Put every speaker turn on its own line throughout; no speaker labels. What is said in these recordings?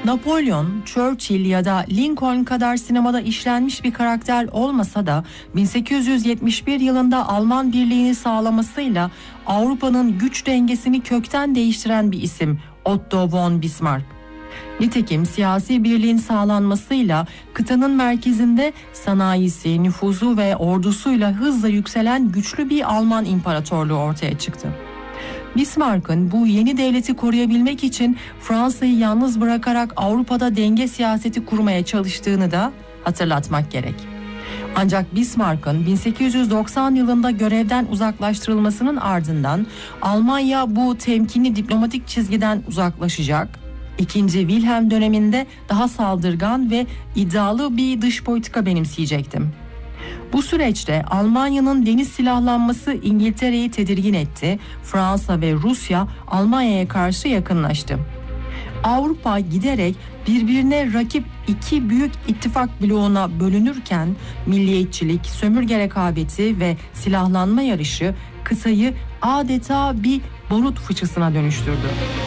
Napolyon, Churchill ya da Lincoln kadar sinemada işlenmiş bir karakter olmasa da 1871 yılında Alman birliğini sağlamasıyla Avrupa'nın güç dengesini kökten değiştiren bir isim Otto von Bismarck. Nitekim siyasi birliğin sağlanmasıyla kıtanın merkezinde sanayisi, nüfuzu ve ordusuyla hızla yükselen güçlü bir Alman imparatorluğu ortaya çıktı. Bismarck'ın bu yeni devleti koruyabilmek için Fransa'yı yalnız bırakarak Avrupa'da denge siyaseti kurmaya çalıştığını da hatırlatmak gerek. Ancak Bismarck'ın 1890 yılında görevden uzaklaştırılmasının ardından Almanya bu temkinli diplomatik çizgiden uzaklaşacak. İkinci Wilhelm döneminde daha saldırgan ve iddialı bir dış politika benimseyecektim. Bu süreçte Almanya'nın deniz silahlanması İngiltere'yi tedirgin etti. Fransa ve Rusya Almanya'ya karşı yakınlaştı. Avrupa giderek birbirine rakip iki büyük ittifak bloğuna bölünürken milliyetçilik, sömürge rekabeti ve silahlanma yarışı kıtayı adeta bir barut fıçısına dönüştürdü.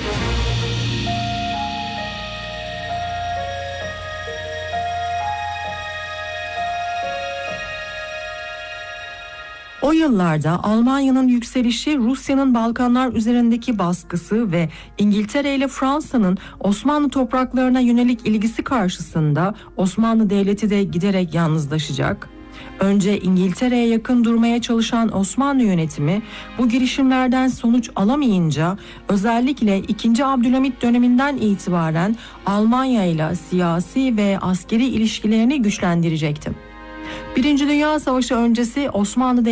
O yıllarda Almanya'nın yükselişi, Rusya'nın Balkanlar üzerindeki baskısı ve İngiltere ile Fransa'nın Osmanlı topraklarına yönelik ilgisi karşısında Osmanlı Devleti de giderek yalnızlaşacak. Önce İngiltere'ye yakın durmaya çalışan Osmanlı yönetimi bu girişimlerden sonuç alamayınca özellikle 2. Abdülhamit döneminden itibaren Almanya ile siyasi ve askeri ilişkilerini güçlendirecekti. Birinci Dünya Savaşı öncesi Osmanlı